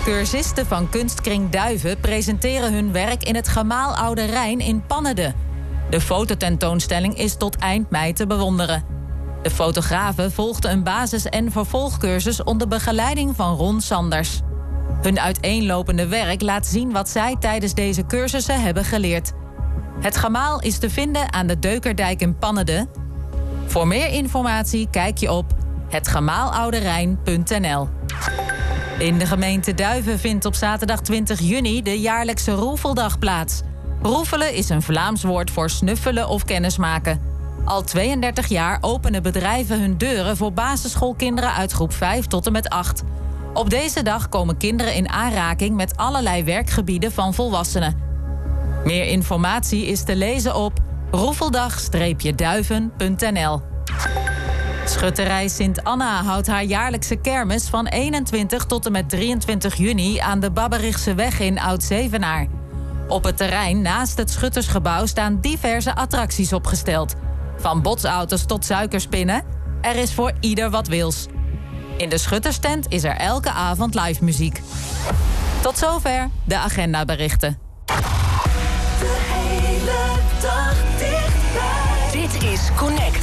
Cursisten van Kunstkring Duiven presenteren hun werk in het Gemaal Oude Rijn in Pannede. De fototentoonstelling is tot eind mei te bewonderen. De fotografen volgden een basis- en vervolgcursus onder begeleiding van Ron Sanders. Hun uiteenlopende werk laat zien wat zij tijdens deze cursussen hebben geleerd. Het gemaal is te vinden aan de Deukerdijk in Pannede. Voor meer informatie kijk je op hetgemaalouderijn.nl. In de gemeente Duiven vindt op zaterdag 20 juni de jaarlijkse Roefeldag plaats. Roefelen is een Vlaams woord voor snuffelen of kennismaken. Al 32 jaar openen bedrijven hun deuren voor basisschoolkinderen uit groep 5 tot en met 8. Op deze dag komen kinderen in aanraking met allerlei werkgebieden van volwassenen. Meer informatie is te lezen op roefeldag-duiven.nl. Schutterij Sint Anna houdt haar jaarlijkse kermis van 21 tot en met 23 juni aan de Babberichseweg in Oud-Zevenaar. Op het terrein naast het Schuttersgebouw staan diverse attracties opgesteld. Van botsauto's tot suikerspinnen, er is voor ieder wat wils. In de Schutterstent is er elke avond live muziek. Tot zover de agendaberichten. De hele dag dichtbij. Dit is Connect.